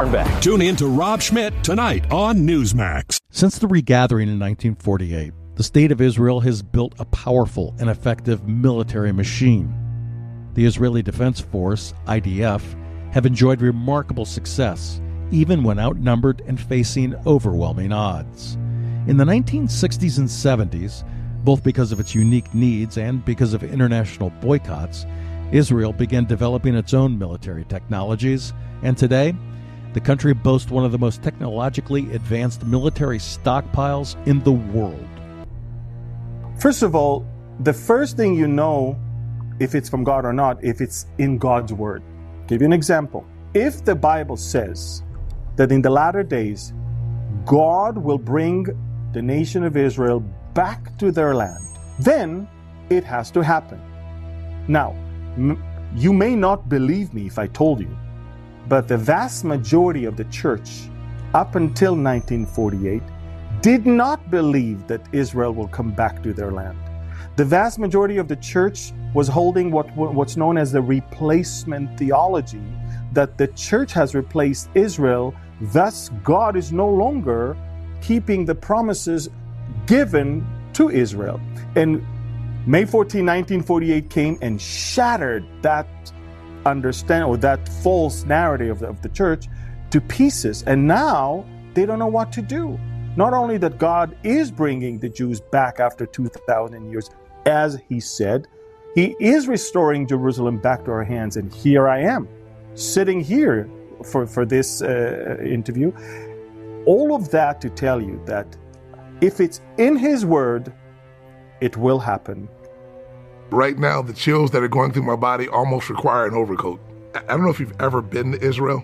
Back. Tune in to Rob Schmidt tonight on Newsmax. Since the regathering in 1948, the State of Israel has built a powerful and effective military machine. The Israeli Defense Force, IDF, have enjoyed remarkable success, even when outnumbered and facing overwhelming odds. In the 1960s and 70s, both because of its unique needs and because of international boycotts, Israel began developing its own military technologies, and today, the country boasts one of the most technologically advanced military stockpiles in the world. First of all, the first thing you know if it's from God or not, if it's in God's word. I'll give you an example. If the Bible says that in the latter days, God will bring the nation of Israel back to their land, then it has to happen. Now, you may not believe me if I told you, but the vast majority of the church, up until 1948, did not believe that Israel will come back to their land. The vast majority of the church was holding what's known as the replacement theology, that the church has replaced Israel, thus God is no longer keeping the promises given to Israel. And May 14, 1948 came and shattered that that false narrative of the church to pieces. And now they don't know what to do. Not only that God is bringing the Jews back after 2,000 years, as he said, he is restoring Jerusalem back to our hands. And here I am, sitting here for this interview. All of that to tell you that if it's in his word, it will happen. Right now, the chills that are going through my body almost require an overcoat. I don't know if you've ever been to Israel.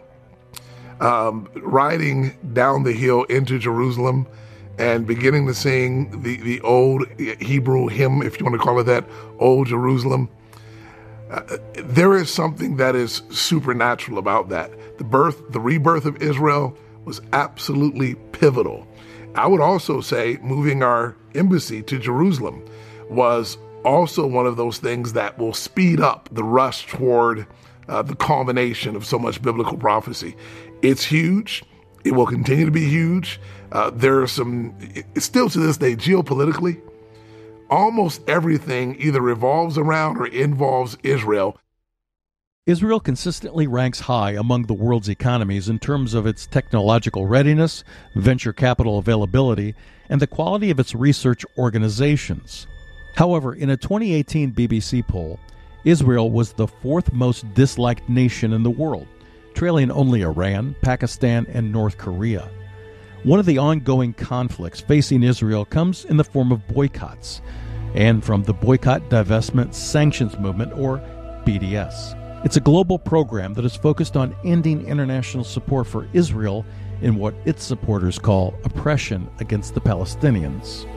Riding down the hill into Jerusalem and beginning to sing the old Hebrew hymn, if you want to call it that, Old Jerusalem. There is something that is supernatural about that. The rebirth of Israel was absolutely pivotal. I would also say moving our embassy to Jerusalem was also one of those things that will speed up the rush toward the culmination of so much biblical prophecy. It's huge. It will continue to be huge. There are still to this day, geopolitically, almost everything either revolves around or involves Israel. Israel consistently ranks high among the world's economies in terms of its technological readiness, venture capital availability, and the quality of its research organizations. However, in a 2018 BBC poll, Israel was the fourth most disliked nation in the world, trailing only Iran, Pakistan, and North Korea. One of the ongoing conflicts facing Israel comes in the form of boycotts, and from the Boycott, Divestment, Sanctions Movement, or BDS. It's a global program that is focused on ending international support for Israel in what its supporters call oppression against the Palestinians.